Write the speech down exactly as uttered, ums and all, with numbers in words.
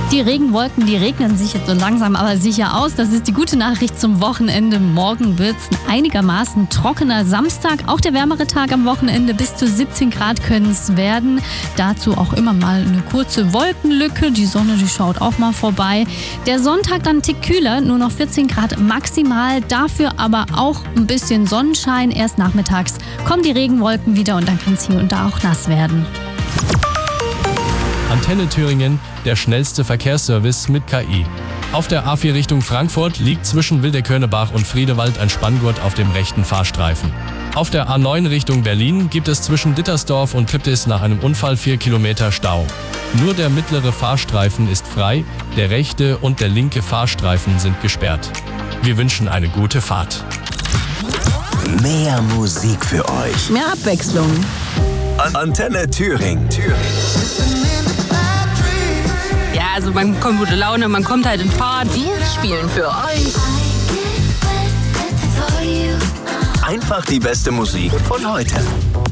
Die Regenwolken, die regnen sich jetzt so langsam aber sicher aus. Das ist die gute Nachricht zum Wochenende. Morgen wird es ein einigermaßen trockener Samstag. Auch der wärmere Tag am Wochenende, bis zu siebzehn Grad können es werden. Dazu auch immer mal eine kurze Wolkenlücke. Die Sonne, die schaut auch mal vorbei. Der Sonntag dann ein Tick kühler, nur noch vierzehn Grad maximal. Dafür aber auch ein bisschen Sonnenschein. Erst nachmittags kommen die Regenwolken wieder und dann kann es hier und da auch nass werden. Antenne Thüringen, der schnellste Verkehrsservice mit K I. Auf der A vier Richtung Frankfurt liegt zwischen Wildekönnebach und Friedewald ein Spanngurt auf dem rechten Fahrstreifen. Auf der A neun Richtung Berlin gibt es zwischen Dittersdorf und Triptis nach einem Unfall vier Kilometer Stau. Nur der mittlere Fahrstreifen ist frei, der rechte und der linke Fahrstreifen sind gesperrt. Wir wünschen eine gute Fahrt. Mehr Musik für euch. Mehr Abwechslung. Antenne Thüringen. Ja, also man kommt gute Laune, man kommt halt in Fahrt. Wir spielen für euch Einfach die beste Musik von heute.